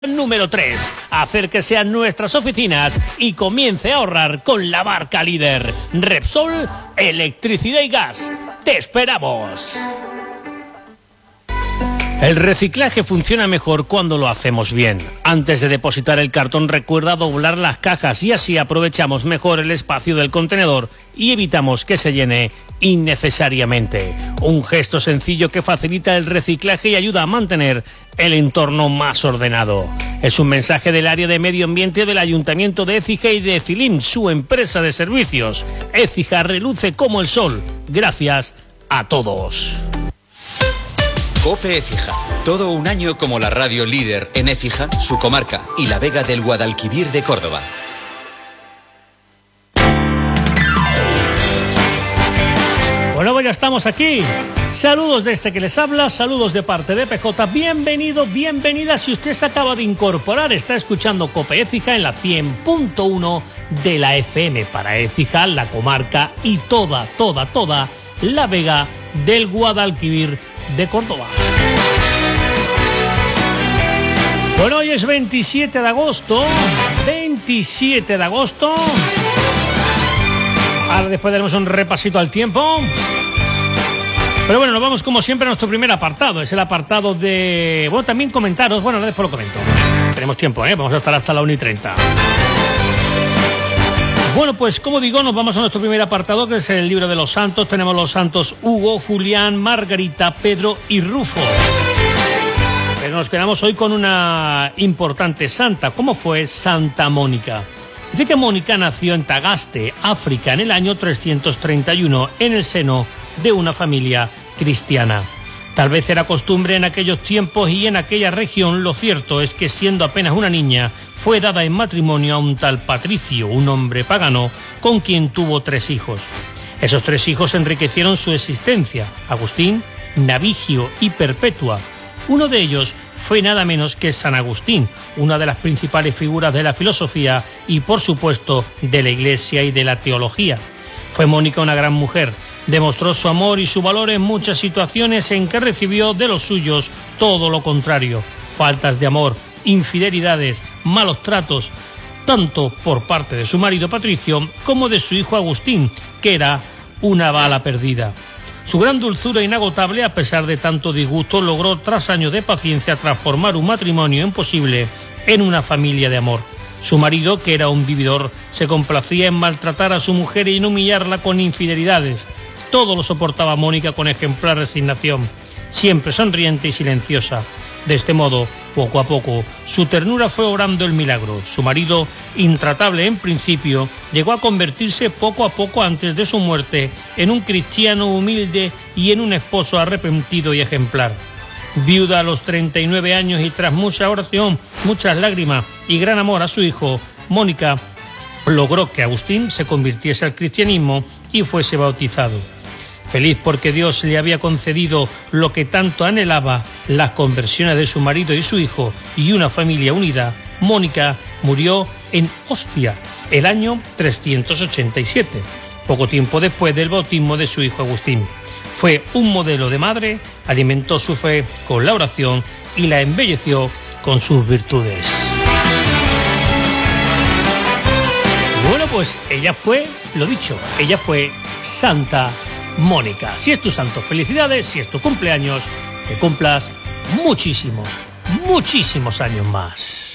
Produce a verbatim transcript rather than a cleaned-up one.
Número tres. Acérquese a nuestras oficinas y comience a ahorrar con la marca líder Repsol Electricidad y Gas. ¡Te esperamos! El reciclaje funciona mejor cuando lo hacemos bien. Antes de depositar el cartón, recuerda doblar las cajas y así aprovechamos mejor el espacio del contenedor y evitamos que se llene innecesariamente. Un gesto sencillo que facilita el reciclaje y ayuda a mantener el entorno más ordenado. Es un mensaje del área de medio ambiente del Ayuntamiento de Écija y de Ecilim, su empresa de servicios. Écija reluce como el sol. Gracias a todos. COPE Écija. Todo un año como la radio líder en Écija, su comarca y la Vega del Guadalquivir de Córdoba. Bueno, pues ya estamos aquí. Saludos de este que les habla, saludos de parte de P J. Bienvenido, bienvenida. Si usted se acaba de incorporar, está escuchando COPE Écija en la cien punto uno de la F M para Écija, la comarca y toda, toda, toda la Vega del Guadalquivir de Córdoba. Bueno, hoy es veintisiete de agosto, veintisiete de agosto. Ahora después daremos un repasito al tiempo. Pero bueno, nos vamos como siempre a nuestro primer apartado. Es el apartado de... Bueno, también comentaros. Bueno, después lo comento. Tenemos tiempo, ¿eh? Vamos a estar hasta la una y treinta. Bueno, pues como digo, nos vamos a nuestro primer apartado, que es el libro de los santos. Tenemos los santos Hugo, Julián, Margarita, Pedro y Rufo. Pero nos quedamos hoy con una importante santa, como fue Santa Mónica. Dice que Mónica nació en Tagaste, África, en el año trescientos treinta y uno, en el seno de una familia cristiana. Tal vez era costumbre en aquellos tiempos y en aquella región. Lo cierto es que siendo apenas una niña, fue dada en matrimonio a un tal Patricio, un hombre pagano, con quien tuvo tres hijos. Esos tres hijos enriquecieron su existencia: Agustín, Navigio y Perpetua. Uno de ellos fue nada menos que San Agustín, una de las principales figuras de la filosofía y, por supuesto, de la Iglesia y de la teología. Fue Mónica una gran mujer. Demostró su amor y su valor en muchas situaciones en que recibió de los suyos todo lo contrario: faltas de amor, infidelidades, malos tratos, tanto por parte de su marido Patricio como de su hijo Agustín, que era una bala perdida. Su gran dulzura inagotable, a pesar de tanto disgusto, logró tras años de paciencia transformar un matrimonio imposible en una familia de amor. Su marido, que era un vividor, se complacía en maltratar a su mujer y en humillarla con infidelidades. Todo lo soportaba Mónica con ejemplar resignación, siempre sonriente y silenciosa. De este modo, poco a poco, su ternura fue obrando el milagro. Su marido, intratable en principio, llegó a convertirse poco a poco antes de su muerte en un cristiano humilde y en un esposo arrepentido y ejemplar. Viuda a los treinta y nueve años y tras mucha oración, muchas lágrimas y gran amor a su hijo, Mónica logró que Agustín se convirtiese al cristianismo y fuese bautizado. Feliz porque Dios le había concedido lo que tanto anhelaba, las conversiones de su marido y su hijo y una familia unida, Mónica murió en Ostia el año trescientos ochenta y siete, poco tiempo después del bautismo de su hijo Agustín. Fue un modelo de madre, alimentó su fe con la oración y la embelleció con sus virtudes. Bueno, pues ella fue, lo dicho, ella fue Santa Mónica. Si es tu santo, felicidades. Si es tu cumpleaños, que cumplas muchísimos, muchísimos años más.